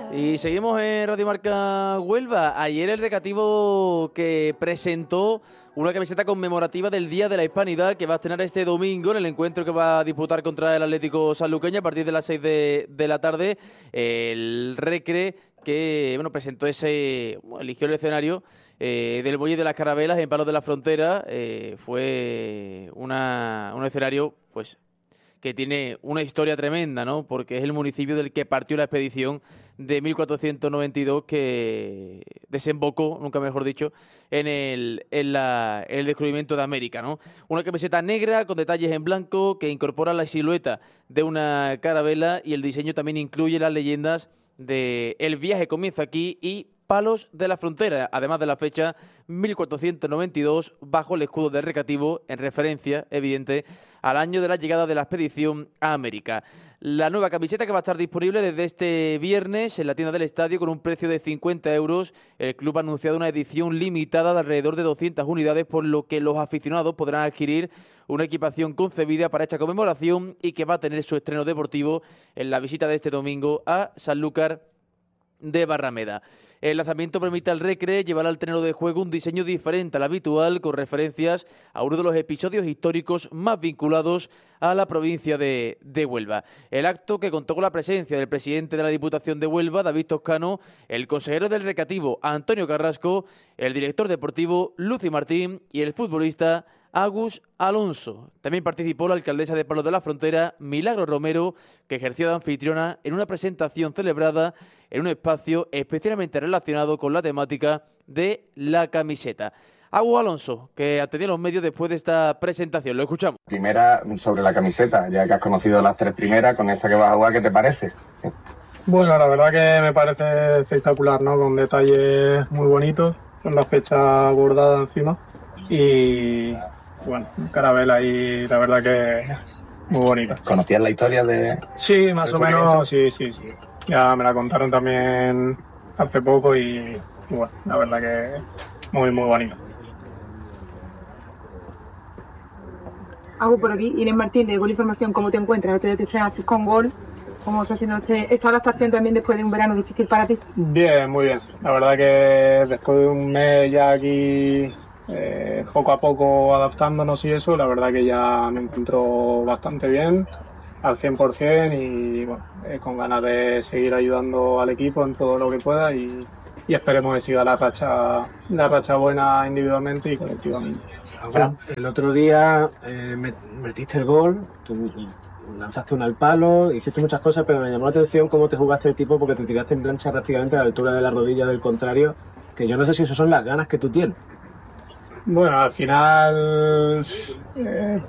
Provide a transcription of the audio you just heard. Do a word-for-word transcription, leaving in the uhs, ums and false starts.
Y seguimos en Radio Marca Huelva. Ayer el Recreativo que presentó una camiseta conmemorativa del Día de la Hispanidad que va a estrenar este domingo en el encuentro que va a disputar contra el Atlético Sanluqueño a partir de las seis de, de la tarde. El Recre que bueno presentó ese, bueno, eligió el escenario eh, del Muelle de las Carabelas en Palos de la Frontera. Eh, fue una, un escenario pues que tiene una historia tremenda, ¿no? Porque es el municipio del que partió la expedición de mil cuatrocientos noventa y dos que desembocó, nunca mejor dicho, en el, en la, en el descubrimiento de América, ¿no? Una camiseta negra con detalles en blanco que incorpora la silueta de una carabela y el diseño también incluye las leyendas de El viaje comienza aquí y Palos de la Frontera, además de la fecha mil cuatrocientos noventa y dos, bajo el escudo del Recreativo, en referencia, evidente, al año de la llegada de la expedición a América. La nueva camiseta que va a estar disponible desde este viernes en la tienda del estadio con un precio de cincuenta euros. El club ha anunciado una edición limitada de alrededor de doscientas unidades, por lo que los aficionados podrán adquirir una equipación concebida para esta conmemoración y que va a tener su estreno deportivo en la visita de este domingo a Sanlúcar de Barrameda. El lanzamiento permite al Recre llevar al terreno de juego un diseño diferente al habitual, con referencias a uno de los episodios históricos más vinculados a la provincia de, de Huelva. El acto, que contó con la presencia del presidente de la Diputación de Huelva, David Toscano, el consejero del Recreativo, Antonio Carrasco, el director deportivo, Lucy Martín, y el futbolista Agus Alonso. También participó la alcaldesa de Palos de la Frontera, Milagro Romero, que ejerció de anfitriona en una presentación celebrada en un espacio especialmente relacionado con la temática de la camiseta. Agus Alonso, que atendió a los medios después de esta presentación. Lo escuchamos. Primera, sobre la camiseta, ya que has conocido las tres primeras, con esta que vas a jugar, ¿qué te parece? Bueno, la verdad que me parece espectacular, ¿no? Con detalles muy bonitos, con la fecha bordada encima y bueno, carabela y la verdad que muy bonita. ¿Conocías la historia de...? Sí, más o menos, sí, sí, sí. Ya me la contaron también hace poco y, y bueno, la verdad que muy, muy bonita. Hago por aquí, Inés Martín de Gol Información. ¿Cómo te encuentras? Antes de te estrenas con Gol, ¿cómo está haciendo este, esta adaptación también después de un verano difícil para ti? Bien, muy bien. La verdad que después de un mes ya aquí, eh, poco a poco adaptándonos y eso, la verdad que ya me encuentro bastante bien, al cien por ciento y bueno, eh, con ganas de seguir ayudando al equipo en todo lo que pueda y, y esperemos que siga la racha, la racha buena individualmente y colectivamente. Ahora, el otro día eh, metiste el gol, tú lanzaste un al palo, hiciste muchas cosas, pero me llamó la atención cómo te jugaste el tipo porque te tiraste en plancha prácticamente a la altura de la rodilla del contrario, que yo no sé si eso son las ganas que tú tienes. Bueno, al final eh,